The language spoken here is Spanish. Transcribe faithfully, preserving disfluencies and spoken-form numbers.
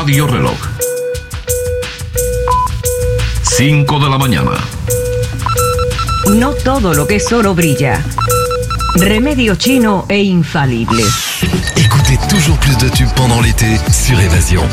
Radio Reloj. cinco de la mañana. No todo lo que es oro brilla. Remedio chino e infalible. Écoutez toujours plus de tubes pendant l'été sur Évasion.